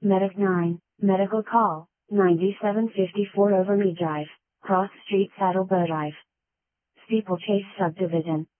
Medic 9, medical call, 9754 Overmead Drive, Cross Street Saddlebow Drive. Steeplechase Subdivision.